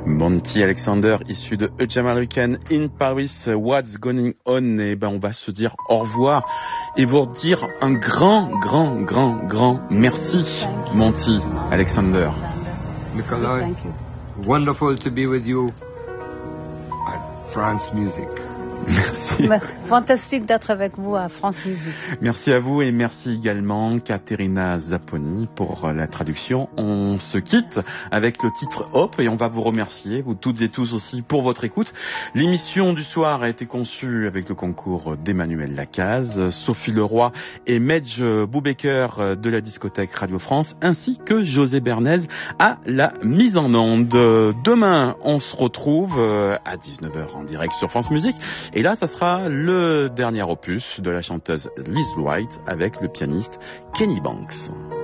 Monty Alexander, issu de A Jamaican in Paris, What's Going On. Et on va se dire au revoir et vous dire un grand merci, Monty Alexander. Nikolai, wonderful to be with you at France Music. Merci. Fantastique d'être avec vous à France Musique. Merci à vous et merci également Caterina Zapponi pour la traduction. On se quitte avec le titre Hop et on va vous remercier, vous toutes et tous aussi, pour votre écoute. L'émission du soir a été conçue avec le concours d'Emmanuel Lacaze, Sophie Leroy et Medj Boubaker de la discothèque Radio France, ainsi que José Bernays à la mise en onde. Demain, on se retrouve à 19h en direct sur France Musique. Et là, ça sera le dernier opus de la chanteuse Liz Wright avec le pianiste Kenny Banks.